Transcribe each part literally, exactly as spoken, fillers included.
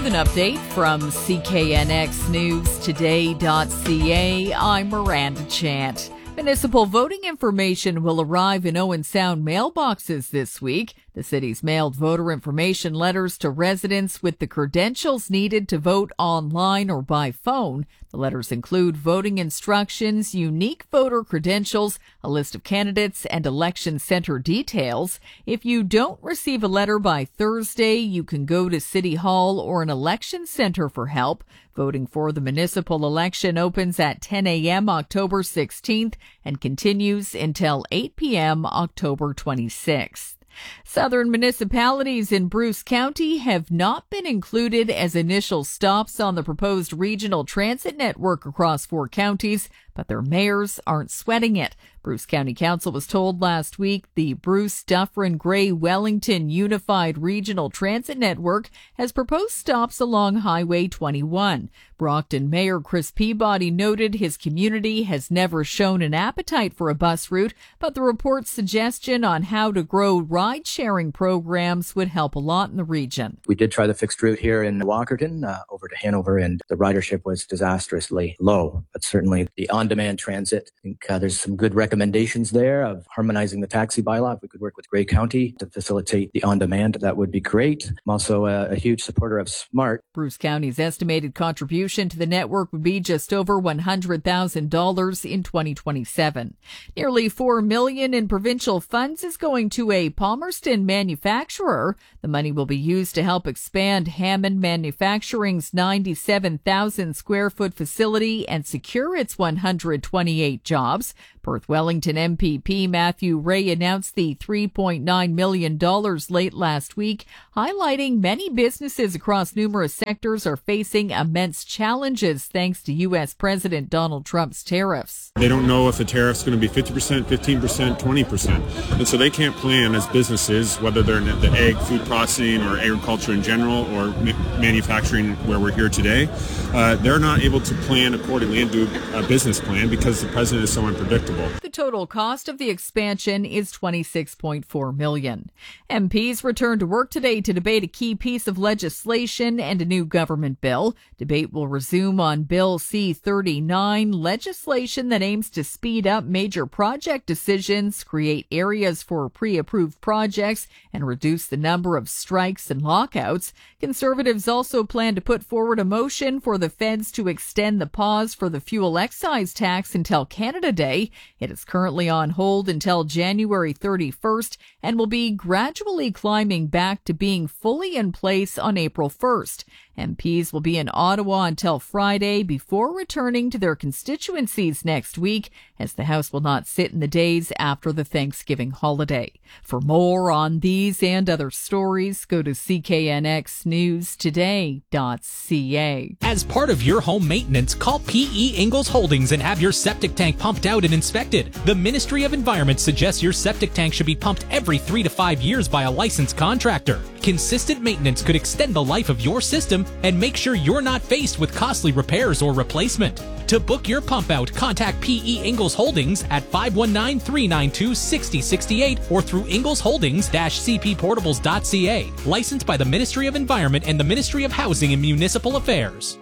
With an update from C K N X News Today dot C A, I'm Miranda Chant. Municipal voting information will arrive in Owen Sound mailboxes this week. The city's mailed voter information letters to residents with the credentials needed to vote online or by phone. The letters include voting instructions, unique voter credentials, a list of candidates, and election center details. If you don't receive a letter by Thursday, you can go to City Hall or an election center for help. Voting for the municipal election opens at ten a.m. October sixteenth and continues until eight p.m. October twenty-sixth. Southern municipalities in Bruce County have not been included as initial stops on the proposed regional transit network across four counties, but their mayors aren't sweating it. Bruce County Council was told last week the Bruce, Dufferin, Gray, Wellington Unified Regional Transit Network has proposed stops along Highway twenty-one. Brockton Mayor Chris Peabody noted his community has never shown an appetite for a bus route, but the report's suggestion on how to grow ride-sharing programs would help a lot in the region. We did try the fixed route here in Walkerton uh, over to Hanover, and the ridership was disastrously low, but certainly the on-demand transit, I think uh, there's some good recommendations there of harmonizing the taxi bylaw. If we could work with Grey County to facilitate the on-demand, that would be great. I'm also a, a huge supporter of SMART. Bruce County's estimated contribution to the network would be just over one hundred thousand dollars in twenty twenty-seven. Nearly four million dollars in provincial funds is going to a Palmerston manufacturer. The money will be used to help expand Hammond Manufacturing's ninety-seven thousand square foot facility and secure its one hundred twenty-eight jobs. Perth Wellington M P P Matthew Ray announced the three point nine million dollars late last week, highlighting many businesses across numerous sectors are facing immense challenges thanks to U S President Donald Trump's tariffs. They don't know if the tariff's going to be fifty percent, fifteen percent, twenty percent. And so they can't plan as businesses, whether they're in the egg, food processing, or agriculture in general, or ma- manufacturing where we're here today. Uh, they're not able to plan accordingly and do a business plan because the president is so unpredictable. The total cost of the expansion is twenty-six point four million dollars. M Ps returned to work today to debate a key piece of legislation and a new government bill. Debate will resume on Bill C thirty-nine, legislation that aims to speed up major project decisions, create areas for pre-approved projects, and reduce the number of strikes and lockouts. Conservatives also plan to put forward a motion for the feds to extend the pause for the fuel excise tax until Canada Day. It is currently on hold until January thirty-first and will be gradually climbing back to being fully in place on April first. M Ps will be in Ottawa until Friday before returning to their constituencies next week, as the House will not sit in the days after the Thanksgiving holiday. For more on these and other stories, go to C K N X News Today dot C A. As part of your home maintenance, call P E Ingalls Holdings and have your septic tank pumped out and inspected. The Ministry of Environment suggests your septic tank should be pumped every three to five years by a licensed contractor. Consistent maintenance could extend the life of your system and make sure you're not faced with costly repairs or replacement. To book your pump out, contact P E Ingalls Holdings at five one nine, three nine two, six zero six eight or through ingalls holdings dash c p portables dot c a. Licensed by the Ministry of Environment and the Ministry of Housing and Municipal Affairs.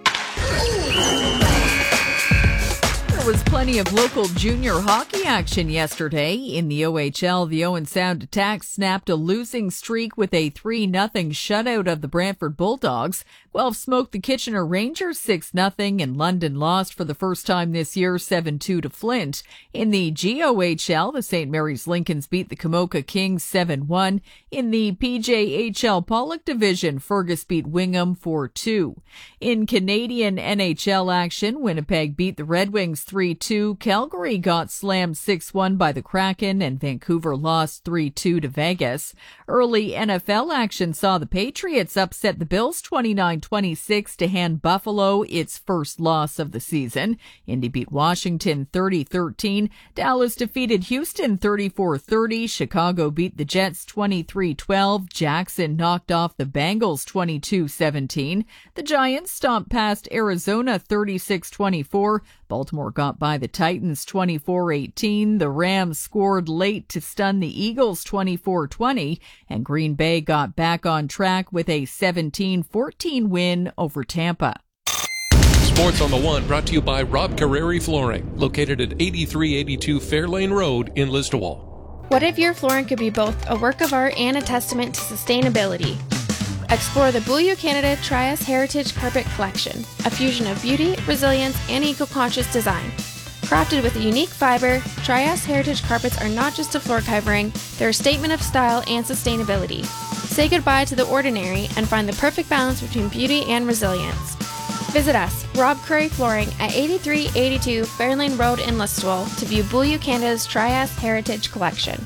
There was plenty of local junior hockey action yesterday. In the O H L, the Owen Sound Attack snapped a losing streak with a three nothing shutout of the Brantford Bulldogs. Guelph smoked the Kitchener Rangers six nothing, and London lost for the first time this year seven two to Flint. In the G O H L, the Saint Mary's Lincolns beat the Kamoka Kings seven one. In the P J H L Pollock Division, Fergus beat Wingham four two. In Canadian N H L action, Winnipeg beat the Red Wings three two. Calgary got slammed six one by the Kraken, and Vancouver lost three two to Vegas. Early N F L action saw the Patriots upset the Bills twenty-nine twenty-six to hand Buffalo its first loss of the season. Indy beat Washington thirty thirteen. Dallas defeated Houston thirty-four thirty. Chicago beat the Jets twenty-three twelve. Jackson knocked off the Bengals twenty-two seventeen. The Giants stomped past Arizona thirty-six twenty-four. Baltimore got got by the Titans twenty-four eighteen. The Rams scored late to stun the Eagles twenty-four twenty. And Green Bay got back on track with a seventeen fourteen win over Tampa. Sports on the One brought to you by Rob Carreri Flooring, located at eighty-three eighty-two Fairlane Road in Listowel. What if your flooring could be both a work of art and a testament to sustainability? Explore the Beaulieu Canada Trias Heritage Carpet Collection, a fusion of beauty, resilience, and eco-conscious design. Crafted with a unique fiber, Trias Heritage Carpets are not just a floor covering, they're a statement of style and sustainability. Say goodbye to the ordinary and find the perfect balance between beauty and resilience. Visit us, Rob Curry Flooring, at eighty-three eighty-two Fairlane Road in Listowel to view Beaulieu Canada's Trias Heritage Collection.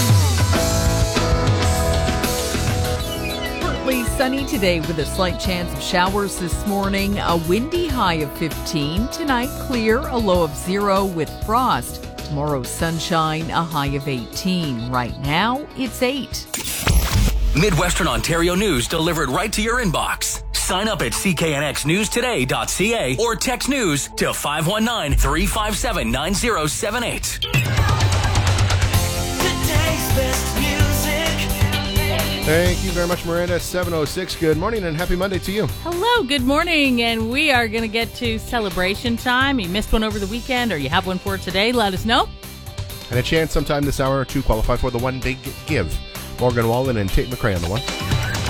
Partly sunny today with a slight chance of showers this morning. A windy high of fifteen. Tonight, clear, a low of zero with frost. Tomorrow, sunshine, a high of eighteen. Right now, it's eight. Midwestern Ontario news delivered right to your inbox. Sign up at c k n x news today dot c a or text news to five one nine, three five seven, nine zero seven eight. Thank you very much, Miranda. seven oh six. Good morning and happy Monday to you. Hello, good morning. And we are going to get to celebration time. You missed one over the weekend or you have one for today, let us know. And a chance sometime this hour to qualify for the One Big Give. Morgan Wallen and Tate McRae on the one.